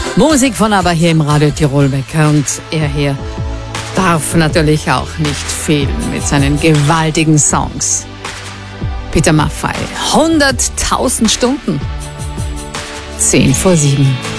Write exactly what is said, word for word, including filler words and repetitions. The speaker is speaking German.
Musik von aber hier im Radio Tirol Wecker und er hier darf natürlich auch nicht fehlen mit seinen gewaltigen Songs. Peter Maffay, hunderttausend Stunden. Zehn vor sieben.